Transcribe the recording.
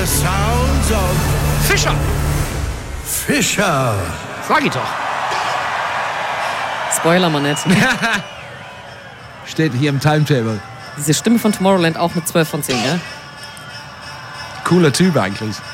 the sounds of Fischer. Fischer. Sag ich doch. Spoiler mal nicht. Steht hier im Timetable. Diese Stimme von Tomorrowland auch mit 12 von 10, ja? Cooler Typ eigentlich.